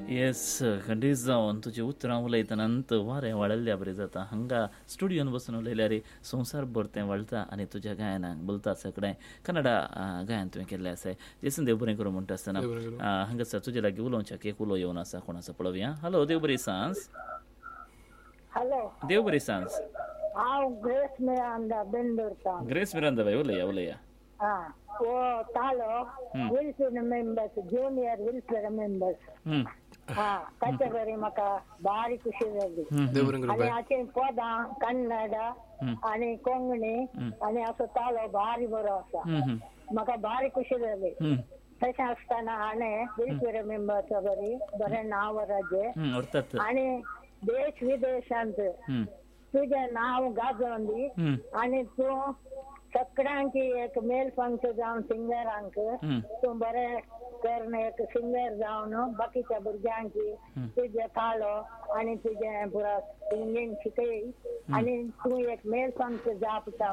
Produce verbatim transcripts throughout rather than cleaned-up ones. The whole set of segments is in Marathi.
येस खंडीत जावन तुजें उतरां उलयतनांत वारें वाडयल्या बरें जाता. हांगा स्टुडियोन बसून उलयल्यार संवसार भरतें वळता आनी तुज्या गायनाक बोलता सगळें कन्नडा गायन तुवें केल्लें आसा. जेसन देव बरें करूं म्हणटा आसतना हांगासर तुजे लागीं उलोवच्याक एक उलो येवन आसा. कोण आसा पळोवया. हॅलो, देव बरी सांज. हॅलो, देव बरी सांज. हांव ग्रेस मिरांदा बेंदूरता. ग्रेस मिरांदा बाई उलया उलया. हां, वो तालो विल्सर मेंबर्स, ज्युनियर विल्सर मेंबर्स. हां, ताचे बरी म्हाका भारी खुशी जाली. आनी हाचे पदां कन्नड आनी कोंकणी आनी असो तालो भारी बरो आसा. म्हाका भारी खुशी जाली. तशें आसतना हाणें विल्सर मेंबर्स बरी बरें नांव राज्य आनी देश विदेशांत तुझे नाव गाजवली आणि तू सगळ्यांक एक मेल पंच जावन सिंगरांक तू बरें करून एक सिंगर जावन बाकीच्या भुरग्यांक तुझे ताळो आणि तुझे पुरा सिंगींग शिकय आणि तू एक मेल पंच जापता.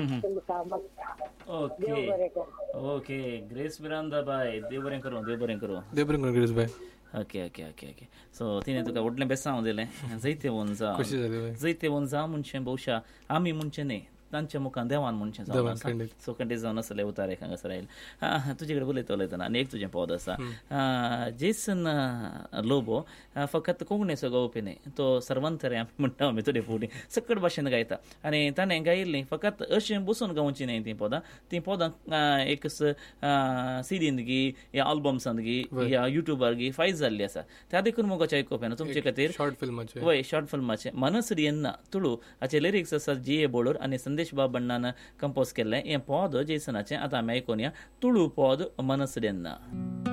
Okay okay grace Miranda bye, देव बरें करूं, देव बरें करूं, देव बरें करूं grace bye. Okay okay okay okay so तिने तुका व्हडलें बेसांव दिलें. जायते वन जावं जायते वन जावं म्हणचे भोवशा आमी म्हणचे न्ही, तांच्या मुखान देवान म्हणचे जावन सो खंडीत जावन आसले उतारेक हांगासर आयले. तुजे कडेन उलयता उलयतना आनी एक तुजें पद आसा. जेसन लोबो फकत कोंकणीचो गावपी न्ही, तो सर्वंतरे आमी म्हणटा आमी तुजे फुडें सकट भाशेन गायता. आनी ताणें गायिल्लीं फकत अशें बसून गावची न्ही तीं पदां. तीं पदां एक सिडीन गी या आल्बम्सांत गी या युट्यूबार गी फायज जाल्लीं आसा. त्या देखून मोगाचें आयकोवप येना तुमचे खातीर. शॉर्ट फिल्माचे वय शॉर्ट फिल्माचे मनसरी येन्ना तुळू हाचे लिरिक्स आसात जी ए बोडोर आनी संदेश बाबण्णान कंपोज केल्लें हें पद जेसनाचें. आतां आमी आयकोनया तुळू पद मनसरी येन्ना.